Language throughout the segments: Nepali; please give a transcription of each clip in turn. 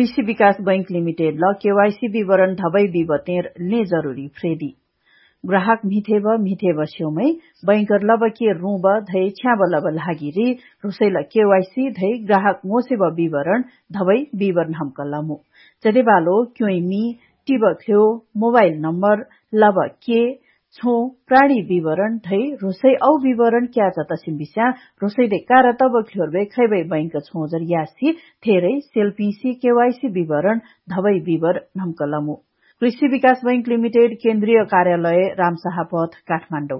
कृषि विकास बैंक लिमिटेड ल केवाईसी विवरण धबै विवतेर ले जरूरी फ्रेदी ग्राहक मिथेब स्योमै बैंकर लब के रूब धै छ्याब लब लागिरी रुसैल केवाईसी धै ग्राहक मोसेब विवरण धबै विवरण हमकलमु जदेबालो क्योइमी टिब ख्यो मोबाइल नम्बर लब के छो प्राणी विवरण धै रुसै औ विवरण क्या जतसिम बिस्या रुसैले कार तब ख्योरबे खैबै बैंक छोजर यासी थेरै सेल्फीसी केवाईसी विवरण धबै विवरण हमकलमु कृषि विकास बैंक लिमिटेड केन्द्रीय कार्यालय रामशाह पथ काठमाडौँ।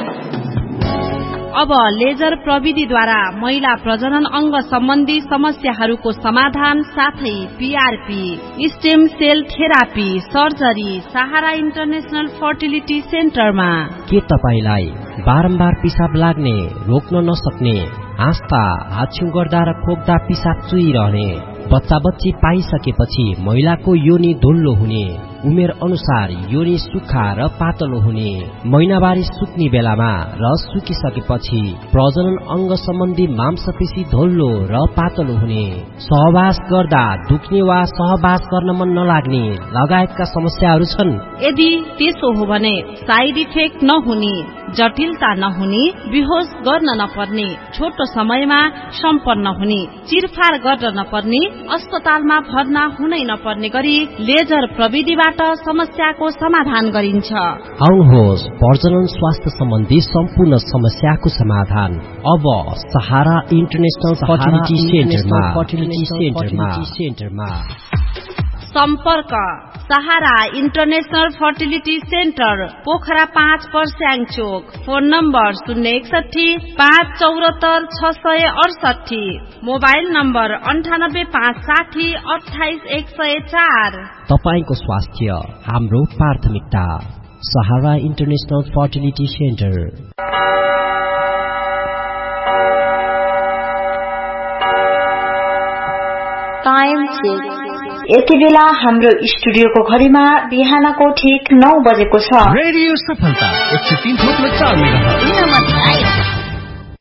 अब लेजर प्रविधिद्वारा महिला प्रजनन अंग सम्बन्धी समस्याहरूको समाधान साथै PRP stem sale therapy surgery सहारा इन्टरनेशनल फर्टिलिटी सेन्टरमा। के तपाईलाई बारम्बार पिसाब लाग्ने रोक्न नसक्ने आस्था हाछ्यु गर्दा र खोक्दा पिसाब चुइरहने बच्चा बच्ची पाइसकेपछि महिलाको योनि धुल्लो हुने उमेर अनुसार योनि सुक्खा र पातलो हुने महिनावारी सुक्ने बेलामा र सुकिसकेपछि प्रजनन अंग सम्बन्धी मांसपेशी धुल्लो र पातलो हुने सहवास गर्दा दुख्ने वा सहवास गर्न मन नलाग्ने लगायतका समस्याहरू छन्। यदि त्यसो हो भने साइड इफेक्ट नहुने जटिलता नहुने बेहोस गर्न नपर्ने छोटो समयमा सम्पन्न हुने चिरफार गर्न नपर्ने अस्पतालमा भर्ना हुनै नपर्ने गरी लेजर प्रविधिबाट समस्याको समाधान गरिन्छ। आउनुहोस् प्रजनन स्वास्थ्य सम्बन्धी सम्पूर्ण समस्याको समाधान अब सहारा इन्टरनेशनल फर्टिलिटी सेन्टरमा। सम्पर्क सहारा इन्टरनेशनल फर्टिलिटी सेन्टर पोखरा 5 पर्स्याङ चोक। Phone number 061 574 668 mobile number 98 560 28 104। तपाईको स्वास्थ्य हाम्रो प्राथमिकता। सहारा international fertility centre. Time check. यति बेला हाम्रो स्टुडियोको घडीमा बिहानको ठीक 9 बजेको छ। रेडियो सफलता 103.4 मेगाहर्ज।